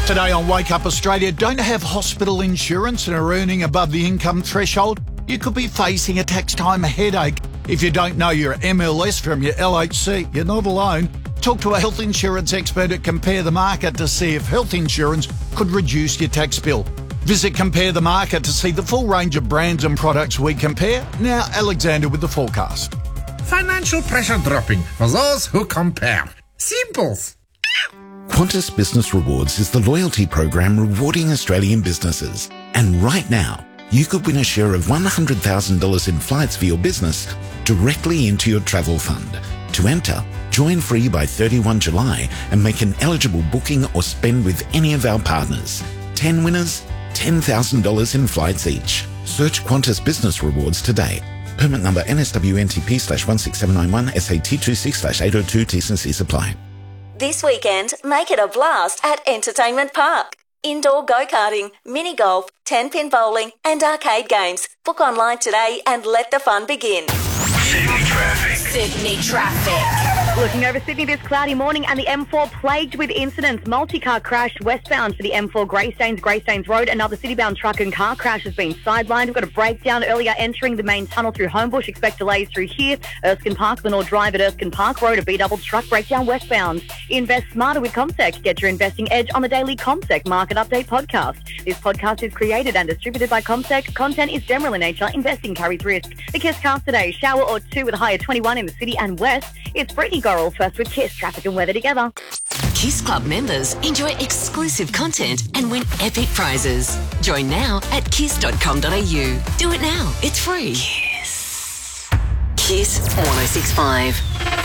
Today on Wake Up Australia, don't have hospital insurance and are earning above the income threshold? You could be facing a tax time headache. If you don't know your MLS from your LHC, you're not alone. Talk to a health insurance expert at Compare the Market to see if health insurance could reduce your tax bill. Visit Compare the Market to see the full range of brands and products we compare. Now, Alexander with the forecast. Financial pressure dropping for those who compare. Simples. Qantas Business Rewards is the loyalty program rewarding Australian businesses. And right now, you could win a share of $100,000 in flights for your business directly into your travel fund. To enter, join free by 31 July and make an eligible booking or spend with any of our partners. 10 winners, $10,000 in flights each. Search Qantas Business Rewards today. Permit number NSWNTP/16791 SAT26/802 T&Cs apply. This weekend, make it a blast at Entertainment Park. Indoor go-karting, mini-golf, 10-pin bowling and arcade games. Book online today and let the fun begin. Sydney traffic. Sydney traffic. Looking over Sydney this cloudy morning and the M4 plagued with incidents. Multi-car crashed westbound for the M4 Greystanes Road. Another city-bound truck and car crash has been sidelined. We've got a breakdown earlier entering the main tunnel through Homebush. Expect delays through here. Erskine Park, Lenore Drive at Erskine Park Road. A B-double truck breakdown westbound. Invest smarter with CommSec. Get your investing edge on the daily CommSec Market Update podcast. This podcast is created and distributed by CommSec. Content is general in nature. Investing carries risk. The Kiss cast today. Shower or two with a high of 21 in the city and west. It's Brittany Gorrell first with Kiss Traffic and Weather together. Kiss Club members enjoy exclusive content and win epic prizes. Join now at kiss.com.au. Do it now. It's free. Kiss. Kiss 106.5.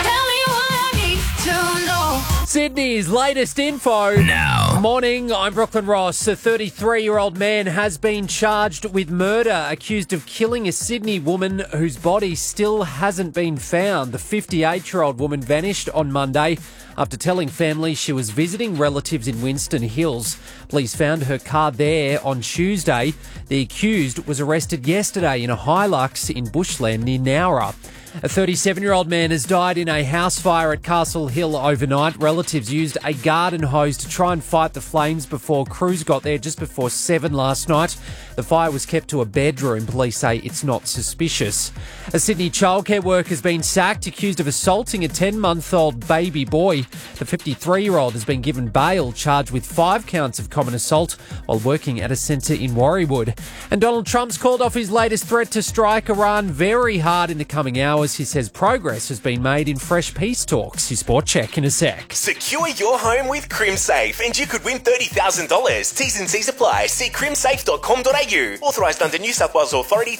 Sydney's latest info. Now. Morning, I'm Brooklyn Ross. A 33-year-old man has been charged with murder, accused of killing a Sydney woman whose body still hasn't been found. The 58-year-old woman vanished on Monday after telling family she was visiting relatives in Winston Hills. Police found her car there on Tuesday. The accused was arrested yesterday in a Hilux in Bushland near Nowra. A 37-year-old man has died in a house fire at Castle Hill overnight. Relatives used a garden hose to try and fight the flames before crews got there just before 7 last night. The fire was kept to a bedroom. Police say it's not suspicious. A Sydney childcare worker has been sacked, accused of assaulting a 10-month-old baby boy. The 53-year-old has been given bail, charged with 5 counts of common assault while working at a centre in Warriewood. And Donald Trump's called off his latest threat to strike Iran very hard in the coming hours. He says progress has been made in fresh peace talks. His sport check in a sec. Secure your home with CrimSafe and you could win $30,000. T's and C's apply. See crimsafe.com.au. Authorised under New South Wales Authority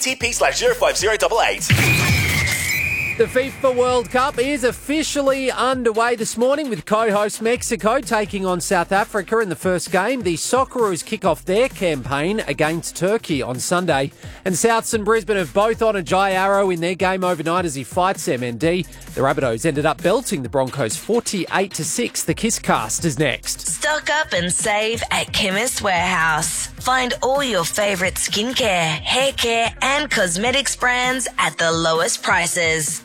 TP/05088. The FIFA World Cup is officially underway this morning with co-host Mexico taking on South Africa in the first game. The Socceroos kick off their campaign against Turkey on Sunday. And Souths and Brisbane have both honoured Jai Arrow in their game overnight as he fights MND. The Rabbitohs ended up belting the Broncos 48-6. The Kiss cast is next. Stock up and save at Chemist Warehouse. Find all your favourite skincare, hair care and cosmetics brands at the lowest prices.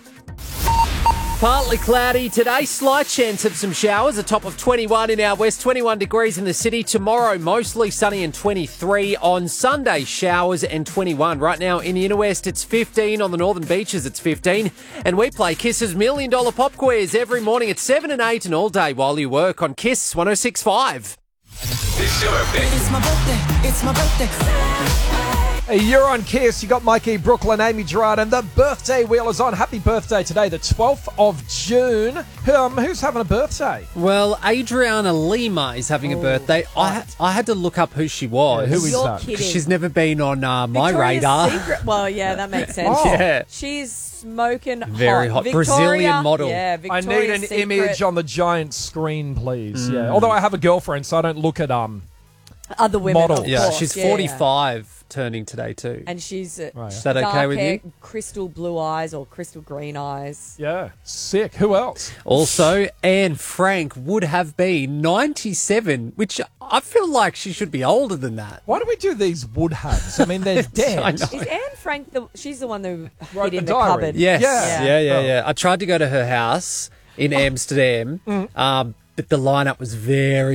Partly cloudy today, slight chance of some showers, a top of 21 in our west, 21 degrees in the city. Tomorrow, mostly sunny and 23. On Sunday, showers and 21. Right now in the inner west, it's 15. On the northern beaches, it's 15. And we play Kiss's $1 Million Pop Quiz every morning at 7 and 8 and all day while you work on Kiss 106.5. It's your birthday. It's my birthday. It's my birthday. Hey, you're on Kiss. You got Mikey, Brooklyn, Amy Gerard, and the birthday wheel is on. Happy birthday today, the 12th of June. Who's having a birthday? Well, Adriana Lima is having a birthday. I had to look up who she was. Yeah, who is You're that? kidding. She's never been on my Victoria's radar. Secret. Well, yeah, that makes sense. Oh. Yeah. She's smoking Very hot. Victoria, Brazilian model. Yeah, I Victoria's need an Secret. image on the giant screen, please. Yeah. Although I have a girlfriend, so I don't look at Other women, model. of Yeah, course. she's Yeah, 45 turning today too. And she's Right. Is that dark okay with hair, you? crystal blue eyes or crystal green eyes. Yeah, sick. Who else? Also, Anne Frank would have been 97, which I feel like she should be older than that. Why do we do these would haves? I mean, they're dead. I know. Is Anne Frank she's the one who Wrote hid in the the diary. cupboard? Yes. Yeah. Yeah. I tried to go to her house in Amsterdam, but the lineup was very